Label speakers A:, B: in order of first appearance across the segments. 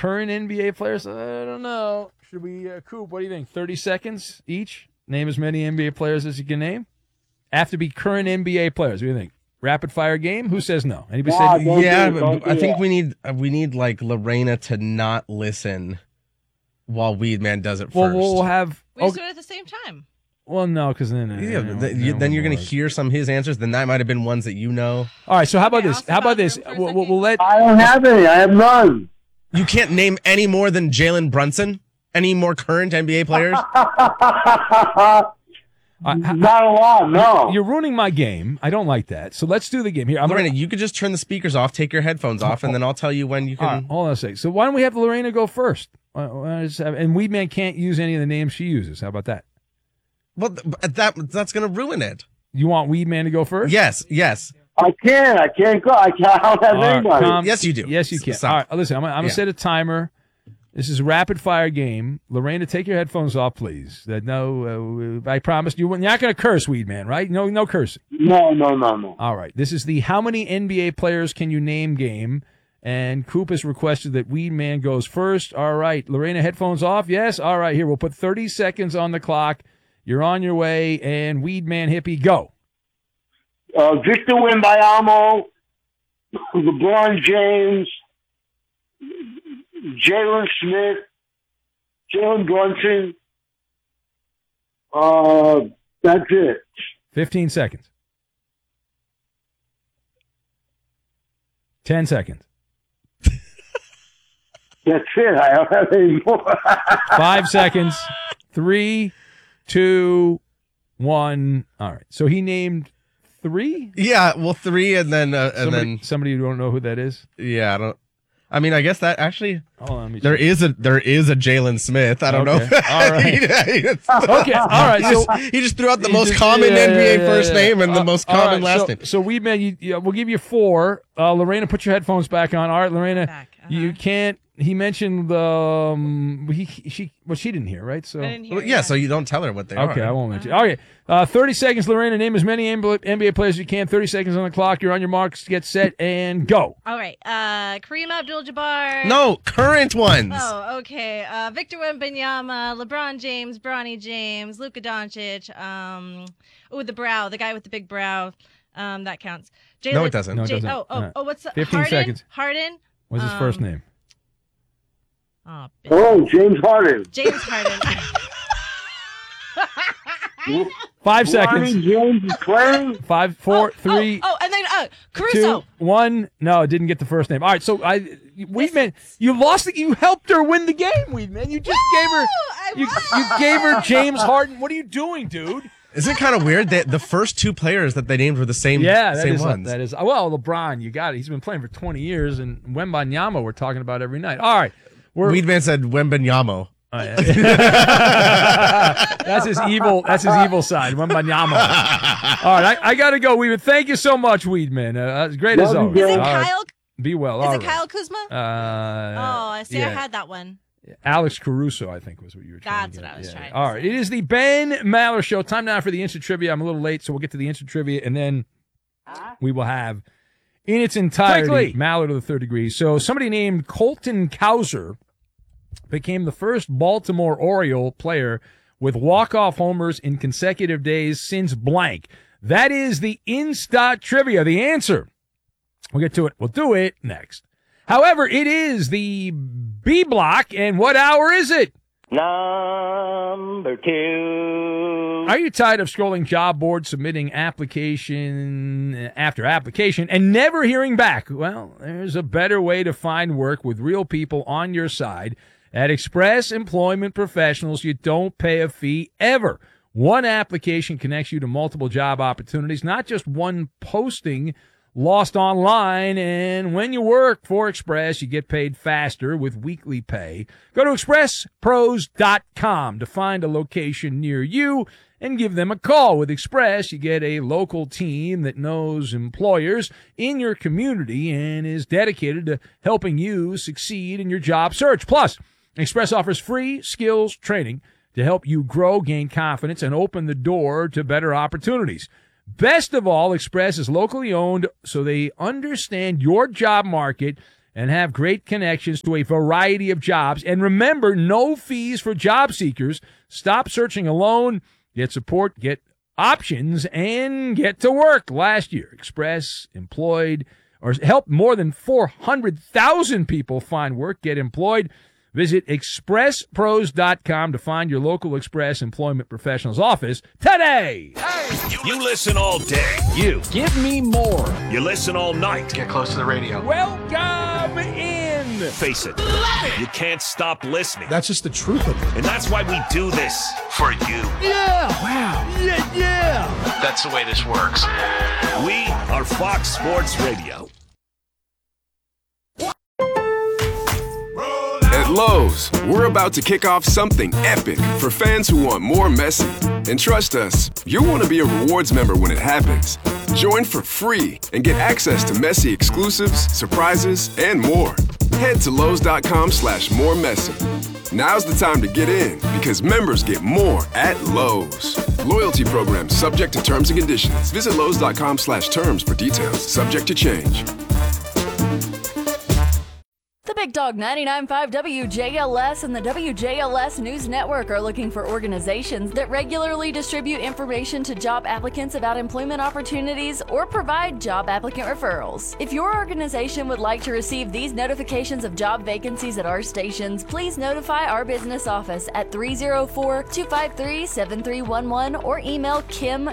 A: current NBA players? I don't know. Should we, Coop, what do you think? 30 seconds each? Name as many NBA players as you can name? Have to be current NBA players. What do you think? Rapid fire game? Who says no? Anybody say no?
B: Yeah, but I think we need like Lorena to not listen while Weedman does it first.
A: Well, we'll have.
C: We just do it at the same time.
A: Well, no, because then
B: then you're going to hear some of his answers. Then that might have been ones that you know.
A: All right. So how about this? How about this? We'll let.
D: I don't have any. I have none.
B: You can't name any more than Jalen Brunson. Any more current NBA players?
D: Not a lot, no.
A: You're ruining my game. I don't like that. So let's do the game here.
B: Lorena, you could just turn the speakers off, take your headphones off, and then I'll tell you when you can.
A: Right, hold on a second. So why don't we have Lorena go first? And Weedman can't use any of the names she uses. How about that?
B: Well, that's going to ruin it.
A: You want Weedman to go first?
B: Yes.
D: I can't go. I don't have anybody.
B: Yes, you do.
A: Yes, you can.
B: Stop.
A: All right, listen, I'm going to set a timer. This is a rapid-fire game. Lorena, take your headphones off, please. I promise you're not going to curse, Weedman, right? No cursing.
D: No.
A: All right. This is the how many NBA players can you name game, and Coop has requested that Weedman goes first. All right. Lorena, headphones off? Yes? All right. Here, we'll put 30 seconds on the clock. You're on your way, and Weedman Hippie, go.
D: Victor Wembanyama, LeBron James, Jalen Smith, Jalen Brunson. That's it.
A: 15 seconds. 10 seconds.
D: That's it. I don't have any more.
A: 5 seconds. 3, 2, 1. All right. So he named 3?
B: Yeah, well, 3 and then
A: somebody you don't know who that is?
B: Yeah, I guess that actually
A: there
B: is a Jalen Smith. I don't know.
A: All right. Okay. All right.
B: So he just threw out the most common NBA first name and the most common last name.
A: So Weedman, we'll give you 4. Lorena, put your headphones back on. All right, Lorena, you can't. He mentioned she didn't hear, right? So
C: I didn't hear,
B: so you don't tell her what they are.
A: Okay, I won't mention. Okay, 30 seconds, Lorena. Name as many NBA players as you can. 30 seconds on the clock. You're on your marks. Get set and go.
C: All right. Kareem Abdul-Jabbar.
B: No, current ones.
C: Oh, okay. Victor Wembanyama, LeBron James, Bronny James, Luka Doncic. The guy with the big brow. That counts.
B: No, it doesn't.
A: No, it doesn't.
C: What's the
A: 15 seconds.
C: Harden.
A: What's his first name?
D: James Harden.
C: James Harden.
A: 5 seconds.
D: James is playing.
A: 5, 4, 3.
C: And then Caruso.
A: 2, 1. No, didn't get the first name. All right, so Weedman, you lost it. You helped her win the game, Weedman. You just gave her. You gave her James Harden. What are you doing, dude?
B: Isn't it kind of weird that the first 2 players that they named were the same? Same ones.
A: That is. Well, LeBron, you got it. He's been playing for 20 years, and Wembanyama we're talking about every night. All right.
B: Weedman said Wembanyama.
A: Oh, yeah. That's his evil side. Wembanyama. All right, I got to go, Weedman. Thank you so much, Weedman. That's great as always.
C: Is it Kyle?
A: Be well.
C: Is it Kyle Kuzma?
A: I
C: see. I had that one.
A: Alex Caruso, I think, was what you were trying to get.
C: That's what I was trying to
A: All right, it is the Ben Maller Show. Time now for the instant trivia. I'm a little late, so we'll get to the instant trivia, and then we will have, in its entirety, Maller to the third degree. So somebody named Colton Cowser became the first Baltimore Oriole player with walk-off homers in consecutive days since blank. That is the Instat Trivia. The answer. We'll get to it. We'll do it next. However, it is the B block, and what hour is it?
E: Number 2.
A: Are you tired of scrolling job boards, submitting application after application, and never hearing back? Well, there's a better way to find work with real people on your side. At Express Employment Professionals, you don't pay a fee ever. One application connects you to multiple job opportunities, not just one posting lost online. And when you work for Express, you get paid faster with weekly pay. Go to expresspros.com to find a location near you and give them a call. With Express, you get a local team that knows employers in your community and is dedicated to helping you succeed in your job search. Plus, Express offers free skills training to help you grow, gain confidence, and open the door to better opportunities. Best of all, Express is locally owned, so they understand your job market and have great connections to a variety of jobs. And remember, no fees for job seekers. Stop searching alone. Get support, get options, and get to work. Last year, Express employed or helped more than 400,000 people find work, get employed. Visit expresspros.com to find your local Express Employment Professionals office today.
F: You listen all day. You
A: Give me more.
F: You listen all night.
G: Get close to the radio.
A: Welcome in.
F: Face it, you can't stop listening.
G: That's just the truth of it.
F: And that's why we do this for you.
A: Yeah. Wow. Yeah.
G: That's the way this works.
F: We are Fox Sports Radio.
H: At Lowe's, we're about to kick off something epic for fans who want more Messi. And trust us, you'll want to be a rewards member when it happens. Join for free and get access to Messi exclusives, surprises, and more. Head to Lowe's.com/moremessi. Now's the time to get in because members get more at Lowe's. Loyalty program subject to terms and conditions. Visit Lowe's.com/terms for details. Subject to change.
I: The Big Dog 99.5 WJLS and the WJLS News Network are looking for organizations that regularly distribute information to job applicants about employment opportunities or provide job applicant referrals. If your organization would like to receive these notifications of job vacancies at our stations, please notify our business office at 304-253-7311 or email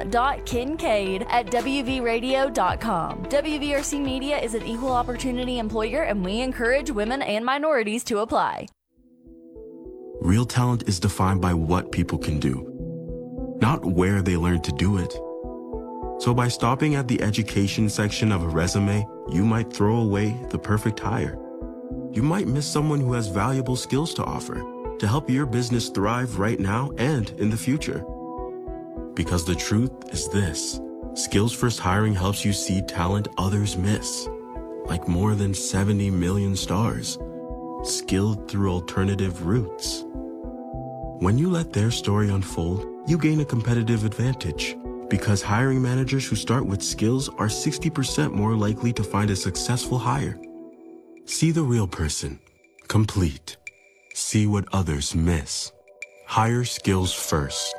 I: kim.kincaid@wvradio.com. WVRC Media is an equal opportunity employer and we encourage women and minorities to apply.
J: Real talent is defined by what people can do, not where they learn to do it. So by stopping at the education section of a resume, you might throw away the perfect hire. You might miss someone who has valuable skills to offer to help your business thrive right now and in the future. Because the truth is this: Skills First Hiring helps you see talent others miss. Like more than 70 million stars, skilled through alternative routes. When you let their story unfold, you gain a competitive advantage because hiring managers who start with skills are 60% more likely to find a successful hire. See the real person, complete. See what others miss. Hire skills first.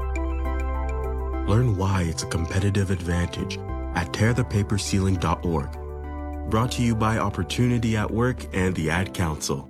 J: Learn why it's a competitive advantage at tearthepaperceiling.org. Brought to you by Opportunity at Work and the Ad Council.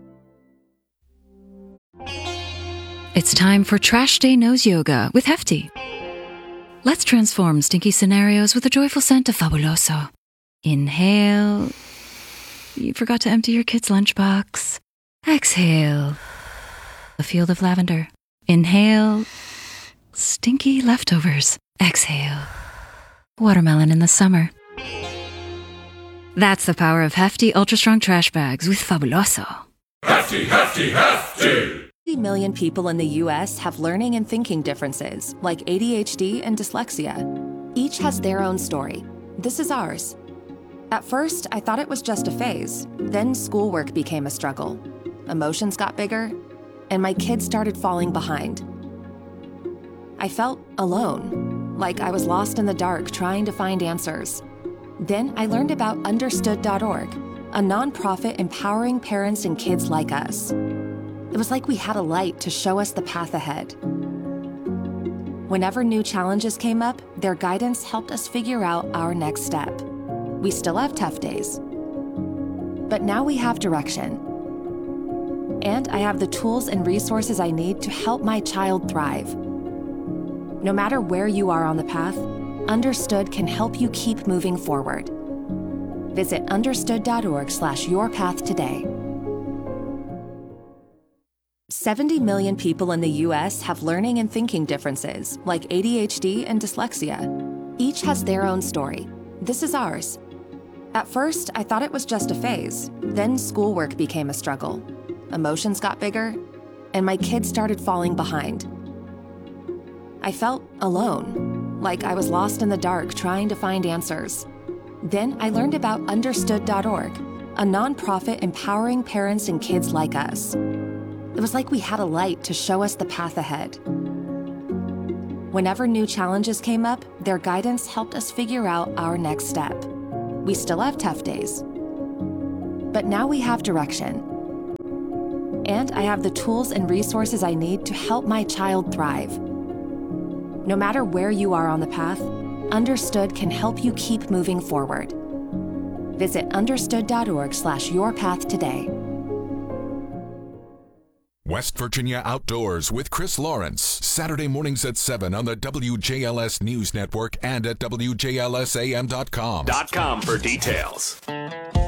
K: It's time for Trash Day Nose Yoga with Hefty. Let's transform stinky scenarios with a joyful scent of Fabuloso. Inhale. You forgot to empty your kid's lunchbox. Exhale. A field of lavender. Inhale. Stinky leftovers. Exhale. Watermelon in the summer. That's the power of Hefty Ultra Strong Trash Bags with Fabuloso.
L: Hefty, Hefty, Hefty!
M: 50 million people in the U.S. have learning and thinking differences, like ADHD and dyslexia. Each has their own story. This is ours. At first, I thought it was just a phase. Then schoolwork became a struggle. Emotions got bigger, and my kids started falling behind. I felt alone, like I was lost in the dark trying to find answers. Then I learned about Understood.org, a nonprofit empowering parents and kids like us. It was like we had a light to show us the path ahead. Whenever new challenges came up, their guidance helped us figure out our next step. We still have tough days, but now we have direction. And I have the tools and resources I need to help my child thrive. No matter where you are on the path, Understood can help you keep moving forward. Visit understood.org/yourpath today. 70 million people in the U.S. have learning and thinking differences, like ADHD and dyslexia. Each has their own story. This is ours. At first, I thought it was just a phase. Then schoolwork became a struggle. Emotions got bigger, and my kids started falling behind. I felt alone, like I was lost in the dark trying to find answers. Then I learned about Understood.org, a nonprofit empowering parents and kids like us. It was like we had a light to show us the path ahead. Whenever new challenges came up, their guidance helped us figure out our next step. We still have tough days, But now we have direction. And I have the tools and resources I need to help my child thrive. No matter where you are on the path, Understood can help you keep moving forward. Visit understood.org/yourpath today.
N: West Virginia Outdoors with Chris Lawrence, Saturday mornings at 7 on the WJLS News Network and at WJLSAM.com.
F: .com for details.